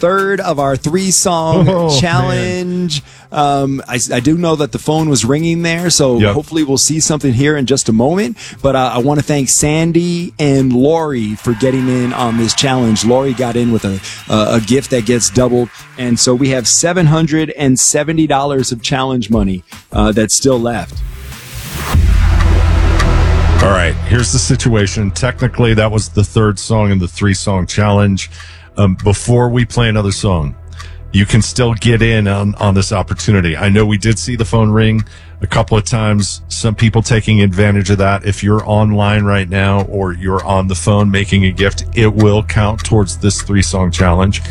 third of our 3-song challenge. I do know that the phone was ringing there, so hopefully we'll see something here in just a moment. But I want to thank Sandy and Lori for getting in on this challenge. Lori got in with a gift that gets doubled, and so we have $770 of challenge money that's still left. All right, here's the situation. Technically, that was the third song in the 3-song challenge. Before we play another song, you can still get in on this opportunity. I know we did see the phone ring a couple of times. Some people taking advantage of that. If you're online right now or you're on the phone making a gift, it will count towards this 3-song challenge.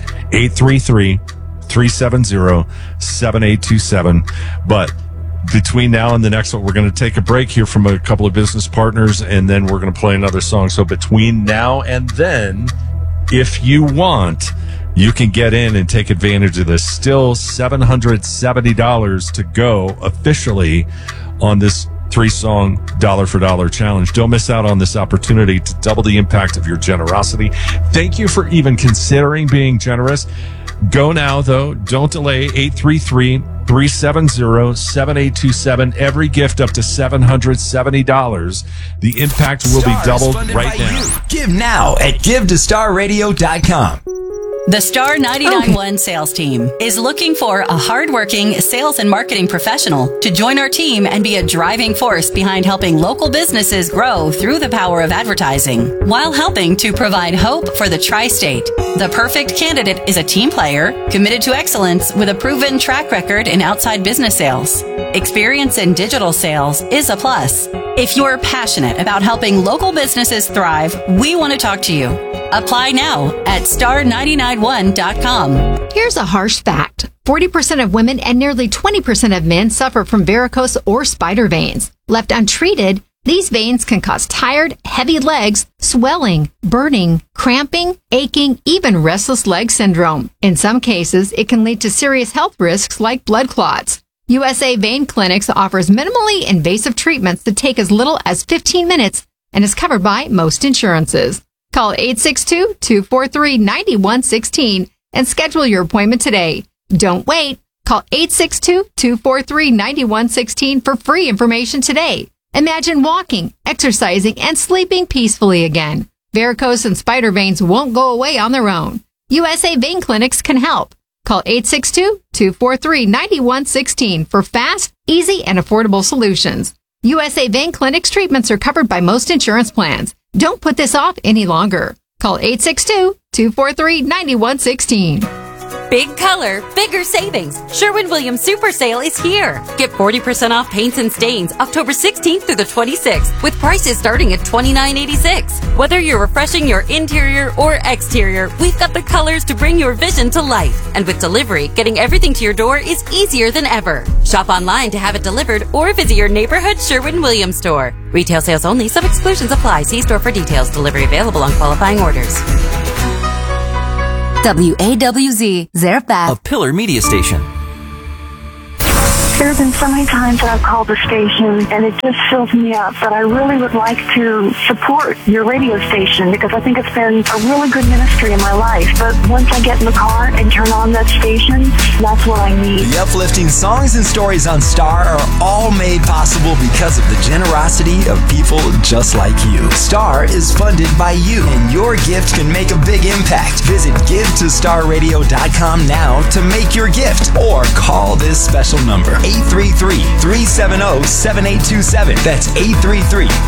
833-370-7827. But between now and the next one, we're going to take a break here from a couple of business partners, and then we're going to play another song. So between now and then, if you want, you can get in and take advantage of this. Still $770 to go officially on this 3-song dollar for dollar challenge. Don't miss out on this opportunity to double the impact of your generosity. Thank you for even considering being generous. Go now, though. Don't delay. 833-370-7827. Every gift up to $770. The impact will be doubled right now. Give now at givetostarradio.com. The Star 99.1 sales team is looking for a hardworking sales and marketing professional to join our team and be a driving force behind helping local businesses grow through the power of advertising, while helping to provide hope for the tri-state. The perfect candidate is a team player, committed to excellence with a proven track record in outside business sales. Experience in digital sales is a plus. If you're passionate about helping local businesses thrive, we want to talk to you. Apply now at star991.com. Here's a harsh fact. 40% of women and nearly 20% of men suffer from varicose or spider veins. Left untreated, these veins can cause tired, heavy legs, swelling, burning, cramping, aching, even restless leg syndrome. In some cases, it can lead to serious health risks like blood clots. USA Vein Clinics offers minimally invasive treatments that take as little as 15 minutes and is covered by most insurances. Call 862-243-9116 and schedule your appointment today. Don't wait. Call 862-243-9116 for free information today. Imagine walking, exercising, and sleeping peacefully again. Varicose and spider veins won't go away on their own. USA Vein Clinics can help. Call 862-243-9116 for fast, easy, and affordable solutions. USA Vein Clinics treatments are covered by most insurance plans. Don't put this off any longer. Call 862-243-9116. Big color, bigger savings. Sherwin-Williams Super Sale is here. Get 40% off paints and stains October 16th through the 26th with prices starting at $29.86. Whether you're refreshing your interior or exterior, we've got the colors to bring your vision to life. And with delivery, getting everything to your door is easier than ever. Shop online to have it delivered or visit your neighborhood Sherwin-Williams store. Retail sales only. Some exclusions apply. See store for details. Delivery available on qualifying orders. WAWZ, Zarephath. A Pillar Media Station. There have been so many times that I've called the station, and it just fills me up. But I really would like to support your radio station because I think it's been a really good ministry in my life. But once I get in the car and turn on that station, that's what I need. The uplifting songs and stories on Star are all made possible because of the generosity of people just like you. Star is funded by you, and your gift can make a big impact. Visit givetostarradio.com now to make your gift, or call this special number, 833-370-7827. That's